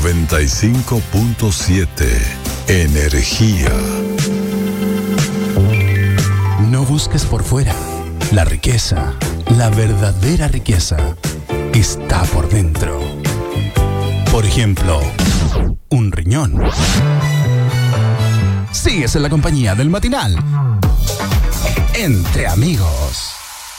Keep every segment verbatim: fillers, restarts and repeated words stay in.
noventa y cinco punto siete. Energía. No busques por fuera. La riqueza, la verdadera riqueza, está por dentro. Por ejemplo, un riñón. Sigues en la compañía del matinal. Entre amigos.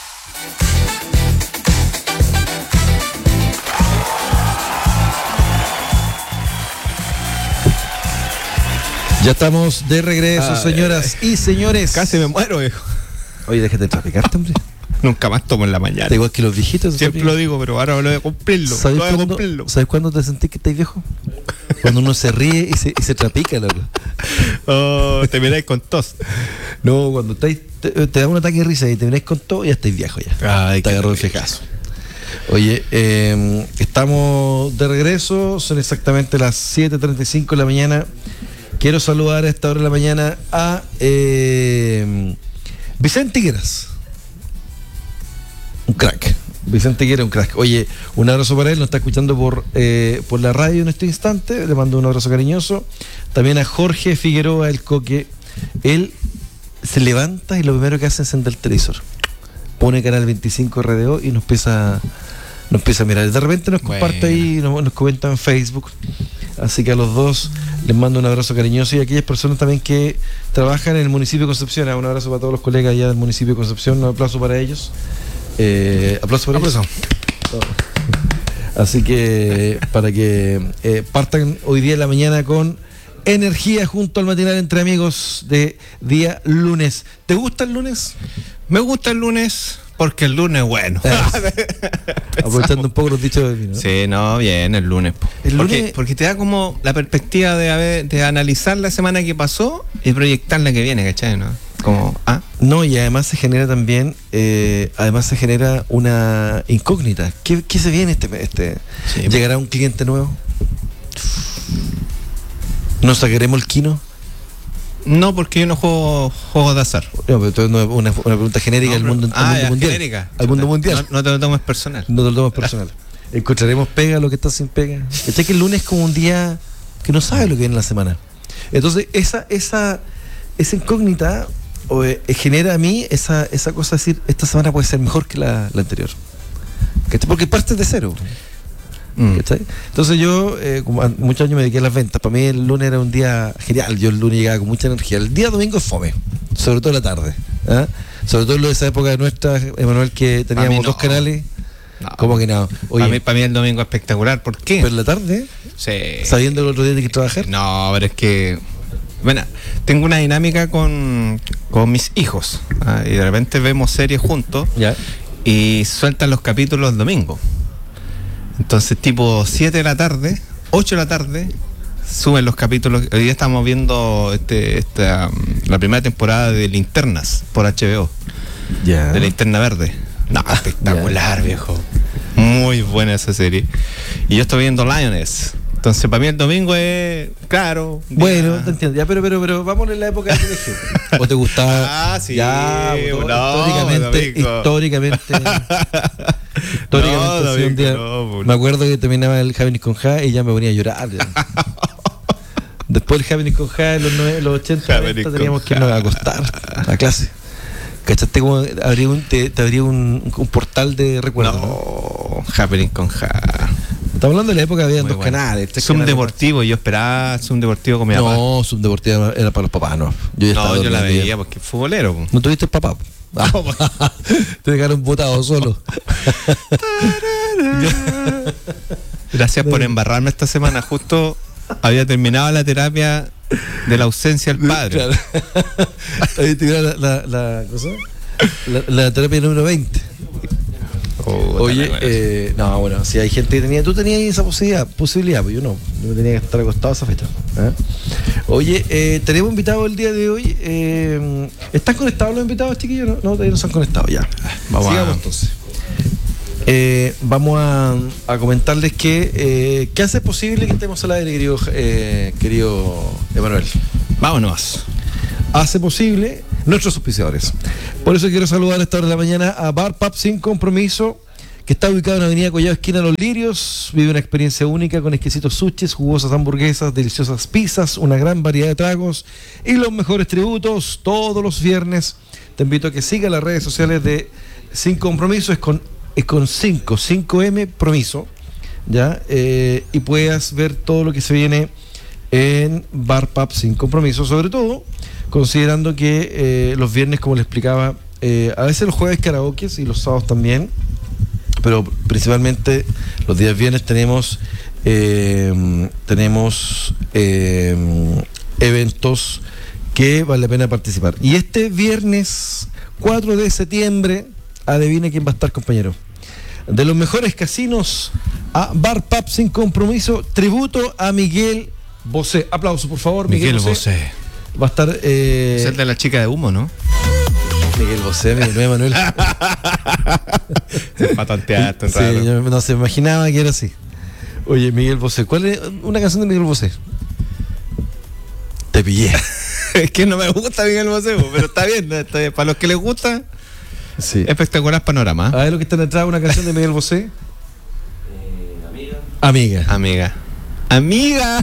Ya estamos de regreso, ah, señoras eh, y señores. Casi me muero, viejo. Oye, déjate de trapicarte, hombre. Nunca más tomo en la mañana. Da igual que los viejitos. Siempre lo digo, pero ahora lo voy a cumplirlo. ¿Sabes, lo voy a cuándo, cumplirlo. ¿Sabes cuándo te sentís que estás viejo? Cuando uno se ríe y se, y se trapica, loco. Oh, te miráis con tos. No, cuando estáis, te, te da un ataque de risa y te miráis con tos, ya estáis viejo ya. Ay, te agarró el flecazo. Oye, eh, estamos de regreso, son exactamente las siete treinta y cinco de la mañana. Quiero saludar a esta hora de la mañana a eh, Vicente Higueras. Un crack. Vicente Higueras, un crack. Oye, un abrazo para él, nos está escuchando por, eh, por la radio en este instante. Le mando un abrazo cariñoso. También a Jorge Figueroa, el Coque. Él se levanta y lo primero que hace es encender el televisor. Pone Canal veinticinco R D O y nos empieza, nos empieza a mirar. De repente nos comparte bueno. ahí, nos, nos comenta en Facebook. Así que a los dos les mando un abrazo cariñoso y a aquellas personas también que trabajan en el municipio de Concepción. Un abrazo para todos los colegas allá del municipio de Concepción. Un aplauso para ellos. Eh, aplauso para aplauso. ellos. Así que para que eh, partan hoy día en la mañana con energía junto al matinal Entre Amigos de día lunes. ¿Te gusta el lunes? Me gusta el lunes. Porque el lunes es bueno. Aprovechando un poco los dichos de mí, ¿no? Sí, no, bien, el lunes. El porque, lunes... porque te da como la perspectiva de, haber, de analizar la semana que pasó y proyectar la que viene, ¿cachai? ¿No? Como, ¿ah? No, y además se genera también, eh, además se genera una incógnita. ¿Qué, qué se viene este mes? Este? Sí, ¿Llegará un cliente nuevo? ¿Nos sacaremos el quino? No, porque yo no juego juegos de azar. No, pero esto es una, una pregunta genérica al no, mundo, ah, al mundo ya, mundial. Genérica. Al mundo mundial. No, no te lo tomes personal. No te lo tomes personal. Encontraremos pega lo que está sin pega. ¿Cachai? Que el lunes es como un día que no sabe lo que viene en la semana. Entonces, esa, esa, esa incógnita o, eh, genera a mí esa, esa cosa de decir, esta semana puede ser mejor que la, la anterior. ¿Cachai? Porque partes de cero. ¿Cachai? Entonces yo, eh, como muchos años me dediqué a las ventas, para mí el lunes era un día genial, yo el lunes llegaba con mucha energía. El día domingo es fome, sobre todo la tarde, ¿eh? Sobre todo en esa época nuestra, Emanuel, que teníamos no. dos canales. No. ¿Cómo que no? Oye, para mí, para mí el domingo es espectacular, ¿por qué? Pero en la tarde, sí. Sabiendo el otro día de que trabajar. No, pero es que, bueno, tengo una dinámica con, con mis hijos, ¿eh? Y de repente vemos series juntos. ¿Ya? Y sueltan los capítulos el domingo. Entonces, tipo siete de la tarde, ocho de la tarde, suben los capítulos. Hoy día estamos viendo este, esta, um, la primera temporada de Linternas por H B O. Yeah. De Linterna Verde. No, espectacular, yeah. Viejo. Muy buena esa serie. Y yo estoy viendo Lioness. Entonces, para mí el domingo es, claro. Bueno, ya. Te entiendo. Ya, pero, pero, pero, vamos en la época del colegio. ¿O te gustaba? Ah, sí. Ya, no, históricamente, domingo. históricamente. Históricamente, no, sí, un día, no, me acuerdo que terminaba el Javinis con Ja y ya me ponía a llorar. Después el Javinis con Ja en los, los ochenta, noventa, teníamos que irnos a acostar a clase. ¿Cachaste cómo abría un, te, te abría un, un portal de recuerdos? No, Happening con Ja. Estamos hablando de la época, había dos bueno. canales. Zoom Deportivo, yo esperaba Zoom Deportivo con mi papá. No, Zoom Deportivo era para los papás, no. Yo, ya no, yo la veía día. Porque es futbolero. Po. ¿No tuviste el papá? Ah, te dejaron botado solo. Gracias por embarrarme esta semana. Justo había terminado la terapia de la ausencia del padre. Claro. Había terminado la, la, la, ¿cosa? la, la terapia número veinte. Oh, Oye, eh, no, bueno, si hay gente que tenía, tú tenías esa posibilidad, posibilidad, pues yo no, yo tenía que estar acostado a esa fecha. ¿eh? Oye, eh, tenemos invitados el día de hoy. Eh, ¿Están conectados los invitados, chiquillos? No, no, todavía no se han conectado ya. Vamos Sigamos a... entonces. Eh, vamos a, a comentarles que eh, ¿qué hace posible que estemos al aire, querido, eh, querido Emanuel? Vámonos. Hace posible nuestros auspiciadores. Por eso quiero saludar a esta hora de la mañana a Bar Pub Sin Compromiso, que está ubicado en Avenida Collado, esquina Los Lirios. Vive una experiencia única con exquisitos sushis, jugosas hamburguesas, deliciosas pizzas, una gran variedad de tragos y los mejores tributos todos los viernes. Te invito a que sigas las redes sociales de Sin Compromiso, es con es con cinco, cinco eme Promiso, ¿ya? Eh, y puedas ver todo lo que se viene en Bar Pub Sin Compromiso, sobre todo considerando que eh, los viernes, como les explicaba, eh, a veces los jueves karaoke y los sábados también, pero principalmente los días viernes tenemos eh, tenemos eh, eventos que vale la pena participar. Y este viernes cuatro de septiembre, adivine quién va a estar, compañero. De los mejores casinos a Bar Pub Sin Compromiso, tributo a Miguel Bosé. Aplauso, por favor, Miguel, Miguel Bosé. Bosé. Va a estar... Eh... Es el de la chica de humo, ¿no? Miguel Bosé, Miguel no, Manuel. Se patanteaste, sí, yo no se imaginaba que era así. Oye, Miguel Bosé, ¿cuál es una canción de Miguel Bosé? Te pillé. Es que no me gusta Miguel Bosé, pero está bien, está bien. Para los que les gusta, sí. Espectacular panorama. A ver lo que está en la entrada, una canción de Miguel Bosé. Eh, amiga. Amiga. Amiga. Amiga.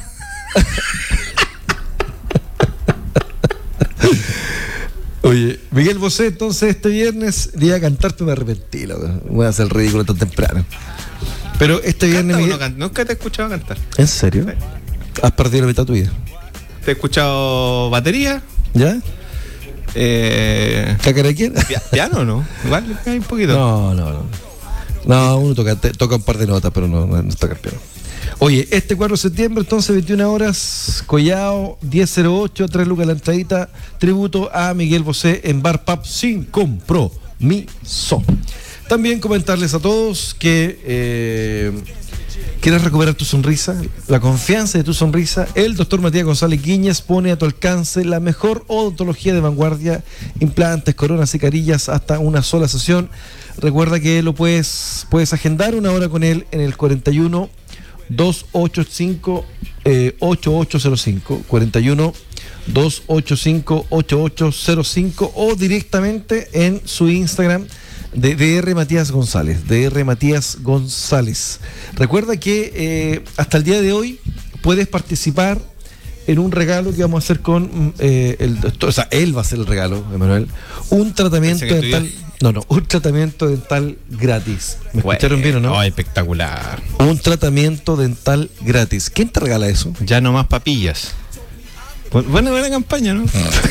Oye, Miguel Bosé, entonces este viernes día a cantarte me arrepentí, loco. Voy a hacer el ridículo tan temprano. Pero este viernes... Miguel... Miguel... Can... Nunca te he escuchado cantar. ¿En serio? Sí. Has perdido la mitad de tu vida. Te he escuchado batería. ¿Ya? Eh... ¿Cacaraquién? ¿Piano o no? Igual hay un poquito. No, no, no. No, uno toca, te, toca un par de notas, pero no, no, no toca el piano. Oye, este cuatro de septiembre, entonces, veintiuna horas, Collao, diez cero ocho, tres lucas la entradita, tributo a Miguel Bosé en Bar Pub Sin Compromiso. También comentarles a todos que eh, quieres recuperar tu sonrisa, la confianza de tu sonrisa. El doctor Matías González Guiñez pone a tu alcance la mejor odontología de vanguardia, implantes, coronas y carillas, hasta una sola sesión. Recuerda que lo puedes, puedes agendar una hora con él en el cuarenta y uno, doscientos ochenta y cinco, ochenta y ocho cero cinco, cuarenta y uno, doscientos ochenta y cinco, ochenta y ocho cero cinco, o directamente en su Instagram de D R Matías González, D R Matías González. Recuerda que eh, hasta el día de hoy puedes participar en un regalo que vamos a hacer con eh, el doctor, o sea, él va a hacer el regalo, Emanuel, un tratamiento dental, no, no, un tratamiento dental gratis. ¿Me bueno, escucharon bien o no? Oh, espectacular. Un tratamiento dental gratis. ¿Quién te regala eso? Ya no más papillas. Buena, buena campaña, ¿no?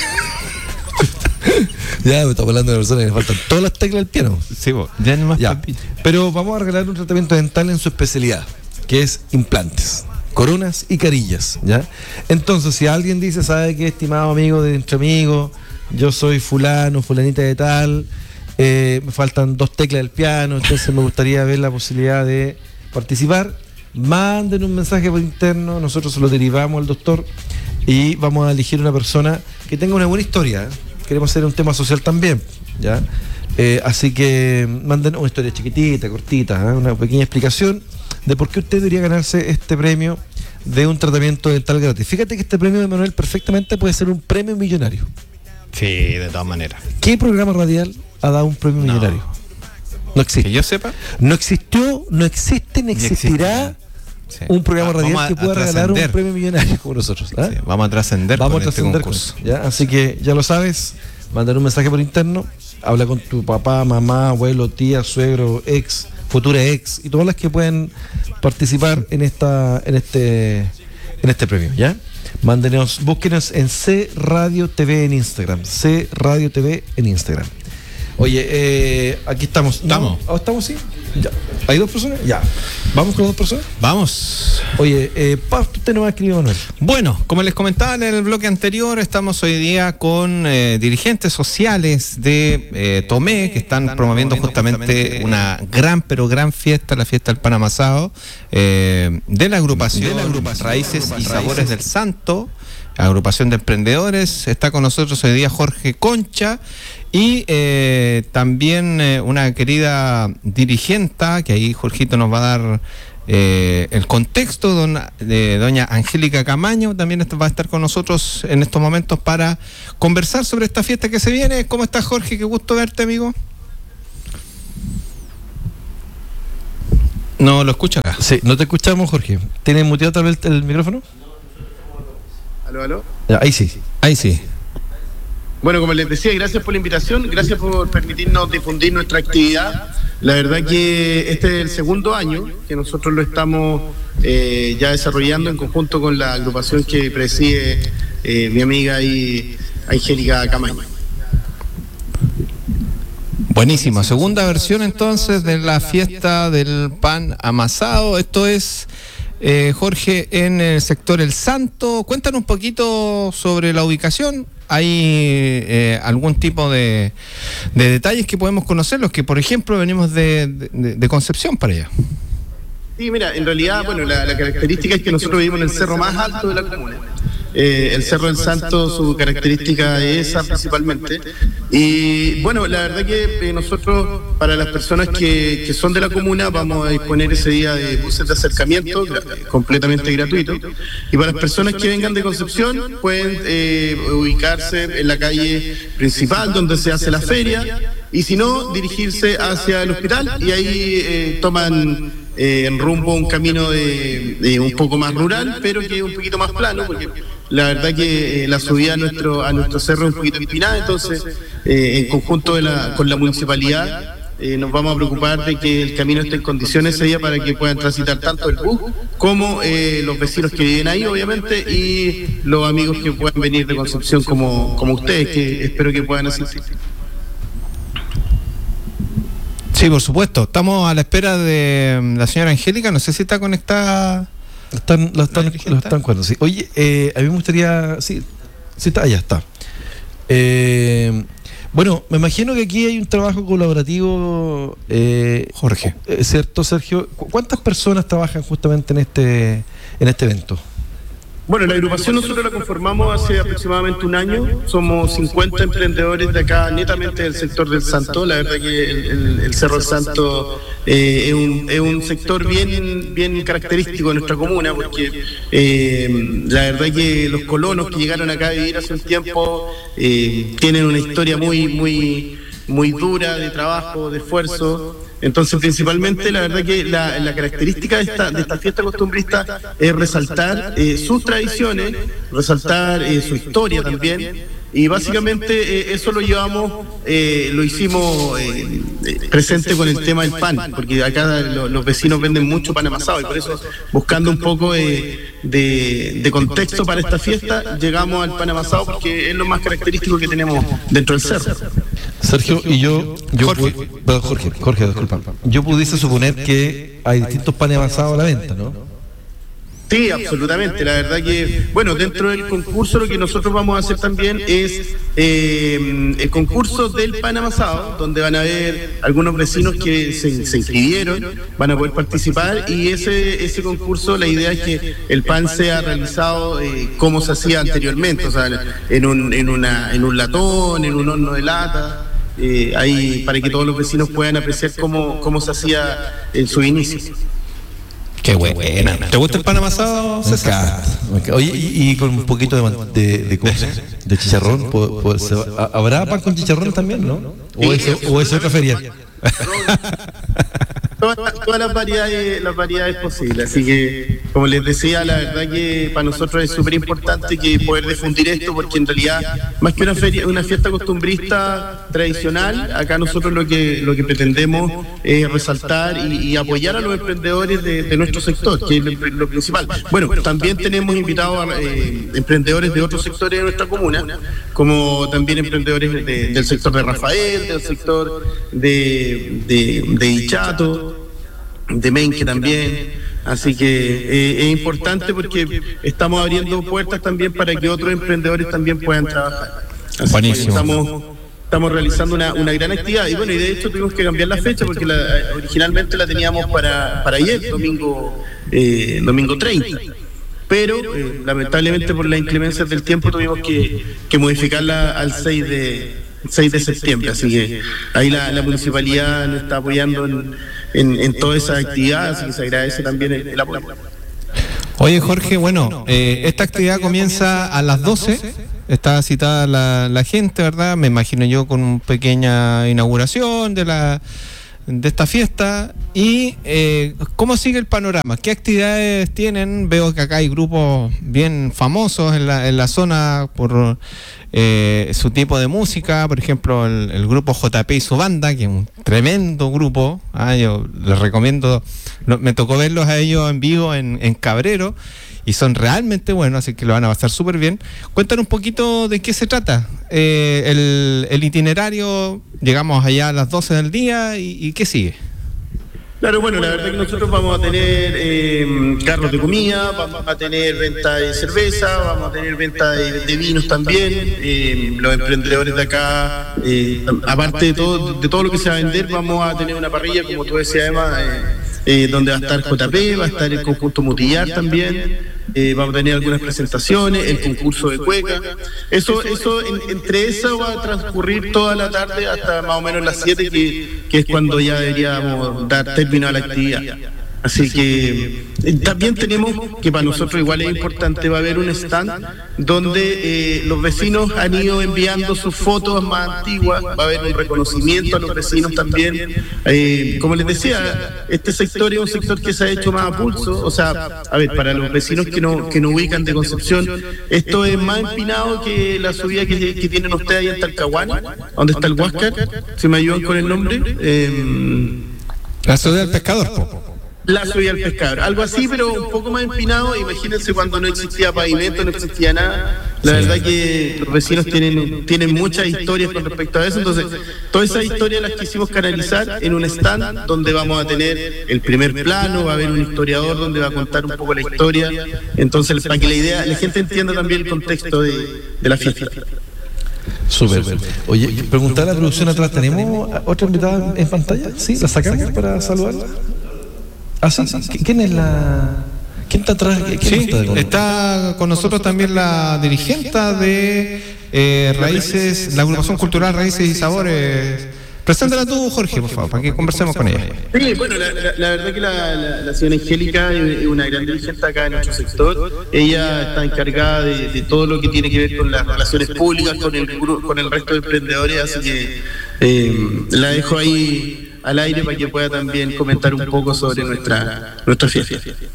Ya, me estamos hablando de personas que le faltan todas las teclas del piano. Sí, vos, ya no más ya. papillas. Pero vamos a regalar un tratamiento dental en su especialidad, que es implantes, coronas y carillas, ¿ya? Entonces, si alguien dice, ¿sabe qué, estimado amigo de entre amigos? Yo soy fulano, fulanita de tal, eh, me faltan dos teclas del piano, entonces me gustaría ver la posibilidad de participar. Manden un mensaje por interno, nosotros se lo derivamos al doctor y vamos a elegir una persona que tenga una buena historia, ¿eh? Queremos hacer un tema social también, ¿ya? Eh, así que manden una historia chiquitita, cortita, ¿eh? Una pequeña explicación de por qué usted debería ganarse este premio de un tratamiento dental gratis. Fíjate que este premio de Manuel perfectamente puede ser un premio millonario. Sí, de todas maneras. ¿Qué programa radial ha dado un premio no. millonario? No existe. Que yo sepa. No existió, no existe, ni existirá sí. un programa ah, radial que pueda regalar un premio millonario como nosotros. ¿eh? Sí, vamos a trascender Vamos con a trascender este concurso. Con, ¿ya? Así que ya lo sabes, mandar un mensaje por interno, habla con tu papá, mamá, abuelo, tía, suegro, ex, futura ex y todas las que pueden participar en esta, en este, en este premio, ¿ya? Mándenos, búsquenos en C Radio T V en Instagram, C Radio T V en Instagram. Oye, eh, aquí estamos. ¿Estamos? ¿No? ¿Estamos, sí? Ya. ¿Hay dos personas? Ya. ¿Vamos con las dos personas? Vamos. Oye, eh, Paz, usted no va a escribir, Manuel. Bueno, como les comentaba en el bloque anterior, estamos hoy día con eh, dirigentes sociales de eh, Tomé, que están, están promoviendo, promoviendo justamente, justamente una gran, pero gran fiesta, la fiesta del pan amasado, eh, de la agrupación, de la agrupación Raíces y Sabores del Santo, agrupación de emprendedores. Está con nosotros hoy día Jorge Concha y eh, también eh, una querida dirigenta, que ahí Jorgito nos va a dar eh, el contexto, don, de doña Angélica Camaño, también va a estar con nosotros en estos momentos para conversar sobre esta fiesta que se viene. ¿Cómo estás, Jorge? Qué gusto verte, amigo. No lo escucho acá. Sí, no te escuchamos, Jorge. ¿Tienes muteado tal vez el micrófono? ¿Aló, aló? Ya, ahí sí. Ahí sí. Bueno, como les decía, gracias por la invitación, gracias por permitirnos difundir nuestra actividad. La verdad que este es el segundo año que nosotros lo estamos eh, ya desarrollando en conjunto con la agrupación que preside eh, mi amiga y Angélica Camaño. Buenísimo. Segunda versión entonces de la fiesta del pan amasado. Esto es, eh, Jorge, en el sector El Santo. Cuéntanos un poquito sobre la ubicación. ¿Hay eh, algún tipo de, de detalles que podemos conocer? Los que, por ejemplo, venimos de, de, de Concepción para allá. Sí, mira, en realidad, bueno, la, la característica es que nosotros vivimos en el cerro más alto de la comuna. Eh, el Cerro del Santo, su característica es esa principalmente. Y bueno, la verdad que eh, nosotros, para las personas que, que son de la comuna, vamos a disponer ese día de buses de acercamiento gra- completamente gratuitos. Y para las personas que vengan de Concepción, pueden eh, ubicarse en la calle principal donde se hace la feria, y si no, dirigirse hacia el hospital y ahí eh, toman Eh, en rumbo un camino de, de un poco más rural, pero que es un poquito más plano, porque la verdad que eh, la subida a nuestro a nuestro cerro es un poquito empinada, entonces eh, en conjunto de la, con la municipalidad eh, nos vamos a preocupar de que el camino esté en condiciones ese día para que puedan transitar tanto el bus como eh, los vecinos que viven ahí, obviamente, y los amigos que puedan venir de Concepción como, como ustedes, que espero que puedan asistir. Sí, por supuesto. Estamos a la espera de la señora Angélica. No sé si está conectada. Lo están, lo están, lo están cuando, sí. Oye, eh, a mí me gustaría. Sí, sí está, ya está. Eh, bueno, me imagino que aquí hay un trabajo colaborativo, eh, Jorge. eh, ¿cierto, Sergio? ¿Cu- ¿Cuántas personas trabajan justamente en este, en este evento? Bueno, la agrupación nosotros la conformamos hace aproximadamente un año. Somos cincuenta emprendedores de acá, netamente del sector del Santo. La verdad que el, el, el Cerro del Santo eh, es, un, es un sector bien, bien característico de nuestra comuna, porque eh, la verdad que los colonos que llegaron acá a vivir hace un tiempo eh, tienen una historia muy, muy, muy dura de trabajo, de esfuerzo. Entonces, principalmente, la verdad que la, la característica de esta, de esta fiesta costumbrista es resaltar eh, sus tradiciones, resaltar eh, su historia también, y básicamente eh, eso lo llevamos, eh, lo hicimos eh, presente con el tema del pan, porque acá lo, los vecinos venden mucho pan amasado, y por eso, buscando un poco eh, de, de contexto para esta fiesta, llegamos al pan amasado, porque es lo más característico que tenemos dentro del cerro. Sergio, y yo, yo Jorge. pu- perdón, Jorge, Jorge, disculpa. Yo pudiese suponer que hay distintos panes avanzados a la venta, ¿no? Sí, absolutamente. La verdad que, bueno, dentro del concurso lo que nosotros vamos a hacer también es eh, el concurso del pan amasado, donde van a haber algunos vecinos que se, se inscribieron, van a poder participar, y ese ese concurso, la idea es que el pan sea realizado eh, como se hacía anteriormente, o sea, en un, en una, en un latón, en un horno de lata. Eh, ahí para que todos los vecinos puedan apreciar cómo, cómo se hacía en su inicio. Qué buena. ¿Te gusta el pan amasado, Me César? encanta, me encanta. Oye, y, y con un poquito de, man- de, de, ¿cómo se llama? De chicharrón. ¿puedo- puedo- se va- ha- ¿Habrá pan con chicharrón también, no? ¿O es, o es otra feria? Todas, todas las variedades, las variedades posibles. Así que, como les decía, la verdad que para nosotros es súper importante que poder difundir esto, porque en realidad, más que una feria, una fiesta costumbrista tradicional, acá nosotros lo que lo que pretendemos es resaltar y, y apoyar a los emprendedores de, de nuestro sector, que es lo, lo principal. Bueno, también tenemos invitados a eh, emprendedores de otros sectores de nuestra comuna, como también emprendedores de- del sector de Rafael, del sector de, de, de Ichato, de Menque también. Así que eh, es importante porque estamos abriendo puertas también para que otros emprendedores también puedan trabajar. Así Buenísimo. que estamos, estamos realizando una, una gran actividad, y bueno, y de hecho tuvimos que cambiar la fecha porque la, originalmente la teníamos para, para ayer, domingo, eh, domingo treinta. Pero eh, lamentablemente por las inclemencias del tiempo tuvimos que, que modificarla al seis de septiembre, así que ahí la, la municipalidad nos está apoyando en, en, en toda esa actividad, así que se agradece también el, el apoyo. Oye, Jorge, bueno, eh, esta actividad comienza a las doce. Está citada la, la gente, ¿verdad? Me imagino yo con una pequeña inauguración de la de esta fiesta y eh, cómo sigue el panorama, qué actividades tienen. Veo que acá hay grupos bien famosos en la, en la zona por eh, su tipo de música, por ejemplo el, el grupo J P y su banda, que es un tremendo grupo. Ah, yo les recomiendo, lo, me tocó verlos a ellos en vivo en, en Cabrero y son realmente buenos, así que lo van a pasar súper bien. Cuéntanos un poquito de qué se trata eh, el, el itinerario. Llegamos allá a las doce del día y, y ¿qué sigue? Claro, bueno, la verdad que nosotros vamos a tener eh, carros de comida, vamos a tener venta de cerveza, vamos a tener venta de, de vinos también. Eh, los emprendedores de acá, eh, aparte de todo, de todo lo que se va a vender, vamos a tener una parrilla, como tú decías, Emma, eh, eh, donde va a estar J P, va a estar el conjunto Mutillar también. Eh, vamos a tener algunas presentaciones, el concurso de cueca. Eso, eso en, entre eso va a transcurrir toda la tarde hasta más o menos las siete, que, que es cuando ya deberíamos dar término a la actividad. Así que eh, también tenemos, que para nosotros igual es importante, va a haber un stand donde eh, los vecinos han ido enviando sus fotos más antiguas, va a haber un reconocimiento a los vecinos también. Eh, como les decía, este sector es un sector que se ha hecho más a pulso, o sea, a ver, para los vecinos que no, que no ubican de Concepción, esto es más empinado que la subida que, que tienen ustedes ahí en Talcahuano, donde está el Huáscar, si me ayudan con el nombre. Eh, la subida del pescador, po. La subida al pescador, algo así, pero un poco más empinado. Imagínense cuando no existía pavimento, no existía nada. La sí. verdad que los vecinos tienen, tienen muchas historias con respecto a eso. Entonces, todas esas historias las quisimos canalizar en un stand donde vamos a tener el primer plano, va a haber un historiador donde va a contar un poco la historia. Entonces, para que la idea, la gente entienda también el contexto de, de la fiesta. Súper. Oye, preguntar a la producción atrás, ¿tenemos otra invitada en pantalla? ¿Sí? ¿La sacamos para saludarla? Ah, sí, sí. ¿Quién es la...? ¿Quién está atrás? ¿Quién sí, está, con está con nosotros también la dirigente de eh, Raíces, la agrupación cultural Raíces y Sabores. Preséntala tú, Jorge, por favor, para que conversemos con ella. Sí, bueno, la, la, la verdad que la, la, la señora Angélica es una gran dirigente acá en nuestro sector. Ella está encargada de, de todo lo que tiene que ver con las relaciones públicas, con el, con el resto de emprendedores, así que eh, la dejo ahí al aire para que pueda también comentar un poco sobre nuestra, nuestra fiesta.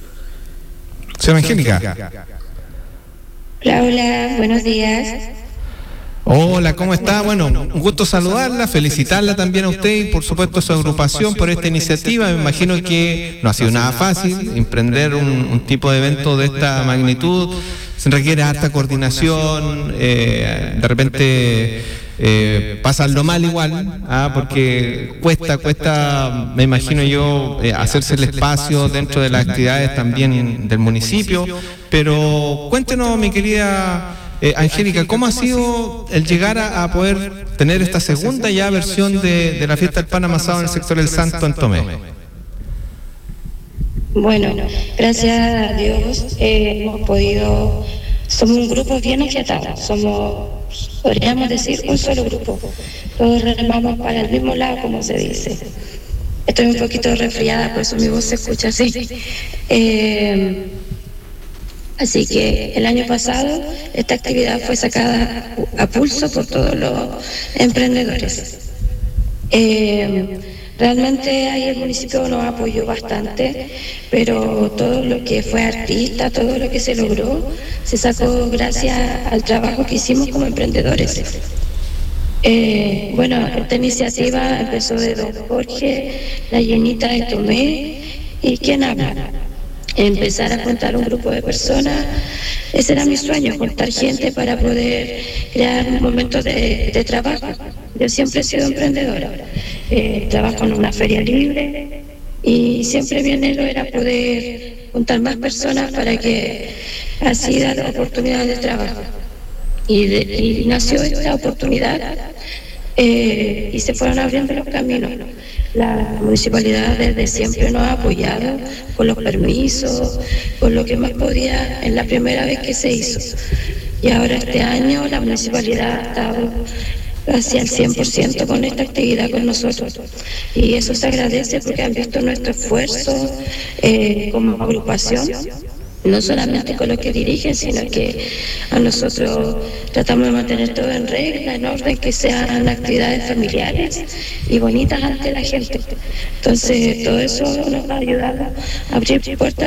Señora Angélica. Hola, hola, buenos días. Hola, ¿cómo está? Bueno, un gusto saludarla, felicitarla también a usted y por supuesto a su agrupación por esta iniciativa. Me imagino que no ha sido nada fácil emprender un, un tipo de evento de esta magnitud. Se requiere harta coordinación, eh, de repente eh, pasarlo mal igual, ¿ah? porque cuesta, cuesta, me imagino yo, eh, hacerse el espacio dentro de las actividades también del municipio. Pero cuéntenos, mi querida Eh, Angélica, ¿cómo ha sido el llegar a, a poder tener esta segunda ya versión de, de la fiesta del pan amasado en el sector del Santo en Tomé? Bueno, gracias a Dios eh, hemos podido, somos un grupo bien afiatado, somos, podríamos decir, un solo grupo. Todos remamos para el mismo lado, como se dice. Estoy un poquito resfriada, por eso mi voz se escucha así. Eh, Así que el año pasado esta actividad fue sacada a pulso por todos los emprendedores. Eh, realmente ahí el municipio nos apoyó bastante, pero todo lo que fue artista, todo lo que se logró, se sacó gracias al trabajo que hicimos como emprendedores. Eh, bueno, esta iniciativa empezó de don Jorge, la llenita de Tomé, y ¿quién habla? Empezar a juntar un grupo de personas. Ese era mi sueño, juntar gente para poder crear un momento de, de trabajo. Yo siempre he sido emprendedora, eh, trabajo en una feria libre y siempre mi anhelo era poder juntar más personas para que así dar oportunidades de trabajo. Y, de, y nació esta oportunidad eh, y se fueron abriendo los caminos. La municipalidad desde siempre nos ha apoyado con los permisos, con lo que más podía en la primera vez que se hizo. Y ahora este año la municipalidad ha estado casi al cien por ciento con esta actividad con nosotros. Y eso se agradece porque han visto nuestro esfuerzo eh, como agrupación no solamente con los que dirigen, sino que a nosotros tratamos de mantener todo en regla, en orden, que sean actividades familiares y bonitas ante la gente. Entonces, todo eso nos va a ayudar a abrir puertas